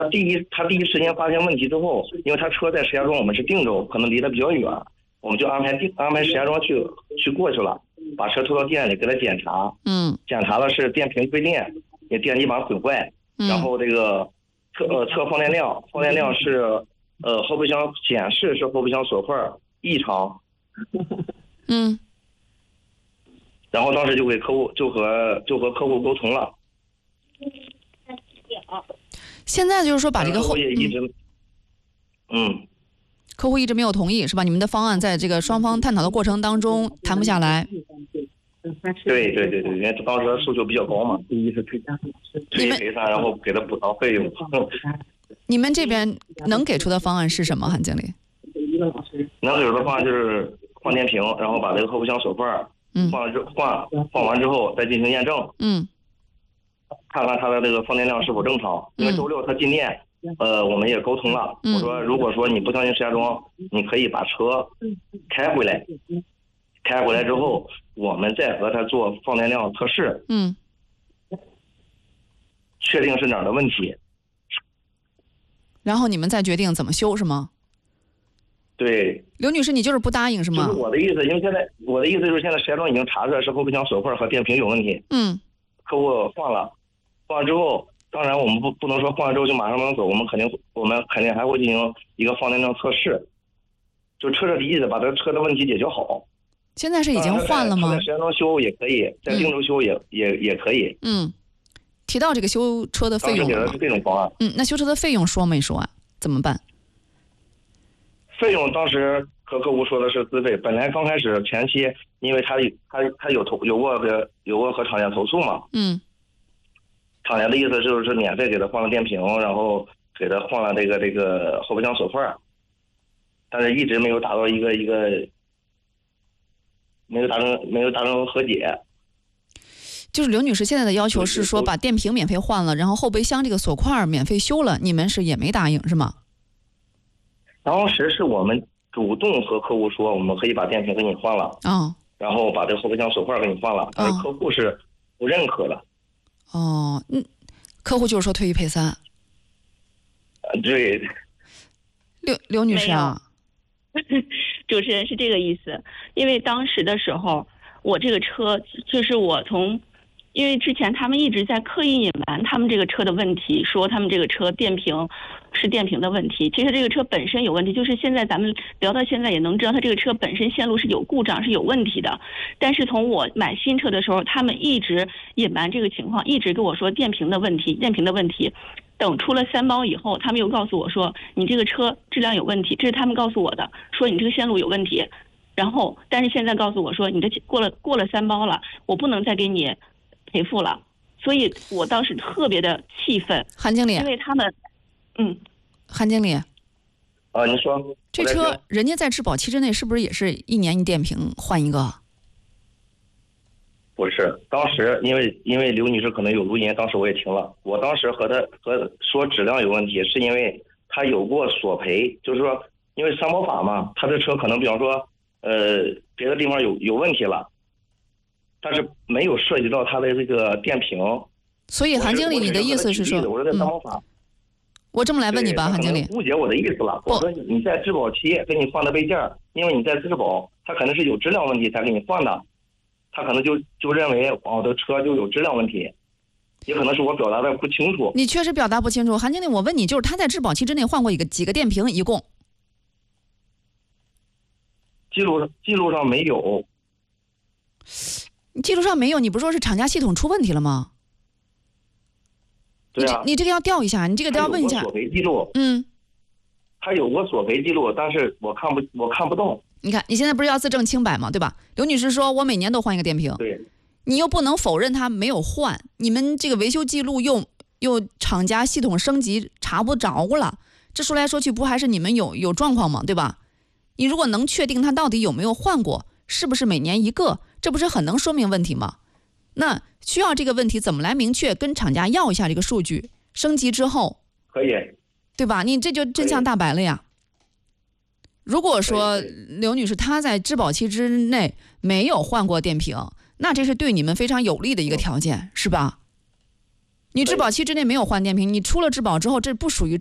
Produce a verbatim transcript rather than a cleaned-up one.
第一他第一时间发现问题之后，因为他车在石家庄，我们是定州，可能离得比较远，我们就安排定安排石家庄去去过去了，把车拖到店里给他检查， 嗯， 检查了是电瓶亏电，也电机板损坏， 嗯、 然后这个测呃测放电量，放电量是呃后备箱显示是后备箱锁块异常， 嗯， 然后当时就给客户就和就和客户沟通了。 现在就是说把这个后， 客户也一直，嗯， 客户一直没有同意是吧？你们的方案在这个双方探讨的过程当中谈不下来。 对对对对，因为当时诉求比较高嘛，第一是退退赔偿，然后给他补偿费用。 你们这边能给出的方案是什么，韩经理？ 能给出的方案就是换电瓶，然后把这个后备箱锁块换了之换换完之后再进行验证。 嗯。 看看他的这个放电量是否正常，因为周六他进店，呃，我们也沟通了。我说，如果说你不相信石家庄，你可以把车开回来，开回来之后，我们再和他做放电量测试， 嗯， 确定是哪儿的问题， 然后你们再决定怎么修，是吗？ 对。 刘女士，你就是不答应是吗？ 就是我的意思，因为现在我的意思就是现在石家庄已经查出来是后备箱锁块和电瓶有问题， 嗯， 客户换了。换完之后，当然我们不不能说换完之后就马上能走，我们肯定我们肯定还会进行一个放电量测试，就彻彻底底的把这车的问题解决好。 现在是已经换了吗？ 在石家庄修也可以，在定州修也、嗯、也也可以。 嗯，提到这个修车的费用了吗？当时给的是这种方案。 嗯，那修车的费用说没说啊？怎么办？ 费用当时和客户说的是自费，本来刚开始前期，因为他他他有投有过个有过和厂家投诉嘛。 嗯。 厂家的意思就是免费给他换了电瓶，然后给他换了这个这个后备箱锁块，但是一直没有达到一个一个没有达成没有达成和解。 就是刘女士现在的要求是说把电瓶免费换了，然后后备箱这个锁块免费修了，你们是也没答应是吗？ 当时是我们主动和客户说我们可以把电瓶给你换了， 哦， 然后把这个后备箱锁块给你换了，但是客户是不认可的。 哦，嗯，客户就是说退一赔三。 对。 刘刘女士啊， 主持人是这个意思，因为当时的时候，我这个车就是我从，因为之前他们一直在刻意隐瞒他们这个车的问题，说他们这个车电瓶是电瓶的问题，其实这个车本身有问题，就是现在咱们聊到现在也能知道，它这个车本身线路是有故障是有问题的，但是从我买新车的时候，他们一直隐瞒这个情况，一直跟我说电瓶的问题，电瓶的问题。等出了三包以后，他们又告诉我说你这个车质量有问题，这是他们告诉我的，说你这个线路有问题。然后但是现在告诉我说你的过了过了三包了，我不能再给你赔付了，所以我当时特别的气愤。 韩经理， 因为他们嗯韩经理啊，你说这车人家在质保期之内是不是也是一年一电瓶换一个？ 不是，当时因为因为刘女士可能有录音，当时我也听了。我当时和她和说质量有问题，是因为她有过索赔，就是说因为三包法嘛，她的车可能比方说呃别的地方有有问题了，但是没有涉及到她的这个电瓶。 所以韩经理，你的意思是说， 我说在三包法、嗯， 我这么来问你吧，韩经理， 误解我的意思了。我说你在质保期给你换的备件，因为你在质保，它可能是有质量问题才给你换的。他可能就就认为我的车就有质量问题，也可能是我表达的不清楚。 你确实表达不清楚，韩经理，我问你，就是他在质保期之内换过一个几个电瓶，一共？ 记录记录上没有。 你记录上没有，你不是说是厂家系统出问题了吗？ 对啊。 你, 你这个要调一下，你这个都要问一下。 他有过索赔记录。 嗯。 他有过索赔记录，但是我看不我看不懂。 你看，你现在不是要自证清白吗？对吧？刘女士说，我每年都换一个电瓶。 对。 你又不能否认他没有换，你们这个维修记录又又厂家系统升级查不着了，这说来说去不还是你们有有状况吗？对吧？你如果能确定他到底有没有换过，是不是每年一个，这不是很能说明问题吗？那需要这个问题怎么来明确跟厂家要一下这个数据，升级之后可以， 对吧？你这就真相大白了呀。如果说刘女士她在质保期之内没有换过电瓶，那这是对你们非常有利的一个条件，是吧？ 你质保期之内没有换电瓶，你出了质保之后，这不属于